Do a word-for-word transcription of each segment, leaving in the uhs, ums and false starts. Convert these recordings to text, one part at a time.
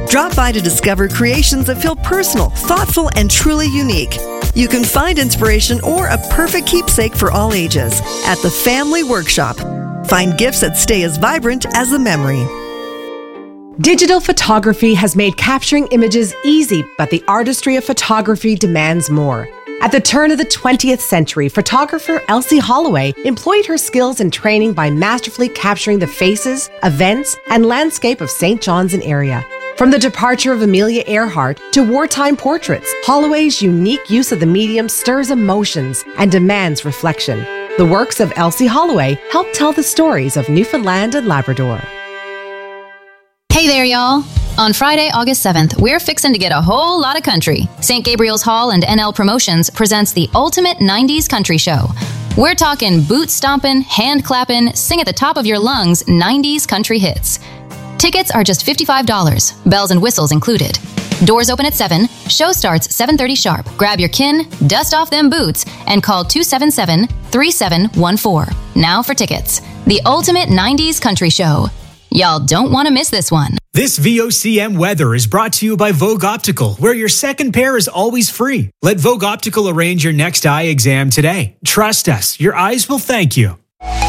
Drop by to discover creations that feel personal, thoughtful, and truly unique. You can find inspiration or a perfect keepsake for all ages at the Family Workshop. Find gifts that stay as vibrant as the memory. Digital photography has made capturing images easy, but the artistry of photography demands more. At the turn of the twentieth century, photographer Elsie Holloway employed her skills and training by masterfully capturing the faces, events, and landscape of Saint John's and area. From the departure of Amelia Earhart to wartime portraits, Holloway's unique use of the medium stirs emotions and demands reflection. The works of Elsie Holloway help tell the stories of Newfoundland and Labrador. Hey there, y'all. On Friday, August seventh, we're fixing to get a whole lot of country. Saint Gabriel's Hall and N L Promotions presents the ultimate nineties country show. We're talking boot stomping, hand clapping, sing at the top of your lungs nineties country hits. Tickets are just fifty-five dollars, bells and whistles included. Doors open at seven, show starts seven thirty sharp. Grab your kin, dust off them boots, and call two seven seven, three seven one four. Now for tickets. The ultimate nineties country show. Y'all don't want to miss this one. This V O C M weather is brought to you by Vogue Optical, where your second pair is always free. Let Vogue Optical arrange your next eye exam today. Trust us, your eyes will thank you.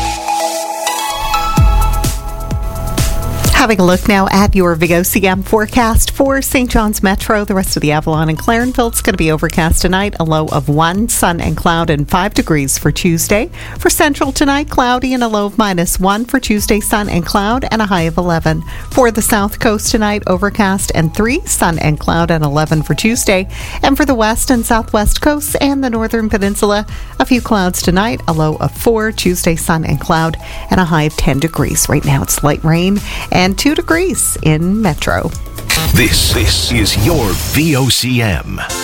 Having a look now at your V O C M forecast for Saint John's Metro. The rest of the Avalon and Clarenville, it's going to be overcast tonight, a low of one, sun and cloud, and five degrees for Tuesday. For Central tonight, cloudy and a low of minus one. For Tuesday, sun and cloud, and a high of eleven. For the South Coast tonight, overcast and three, sun and cloud, and eleven for Tuesday. And for the West and Southwest coasts and the Northern Peninsula, a few clouds tonight, a low of four. Tuesday, sun and cloud, and a high of ten degrees. Right now, it's light rain and two degrees in Metro. This, this is your V O C M.